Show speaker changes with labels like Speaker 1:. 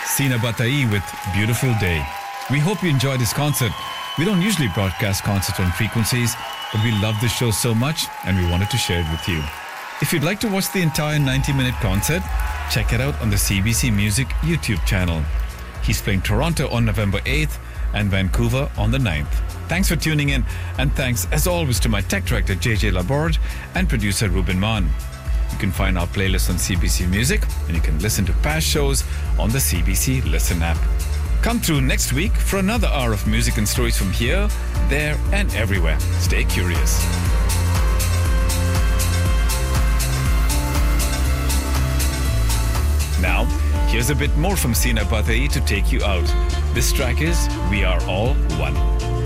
Speaker 1: Sina Batai with Beautiful Day. We hope you enjoyed this concert. We don't usually broadcast concerts on frequencies, but we love this show so much and we wanted to share it with you. If you'd like to watch the entire 90-minute concert, check it out on the CBC Music YouTube channel. He's playing Toronto on November 8th and Vancouver on the 9th. Thanks for tuning in, and thanks as always to my tech director JJ Laborde and producer Ruben Mann. You can find our playlist on CBC Music, and you can listen to past shows on the CBC Listen app. Come through next week for another hour of music and stories from here, there, and everywhere. Stay curious. Now, here's a bit more from Sina Batai to take you out. This track is We Are All One.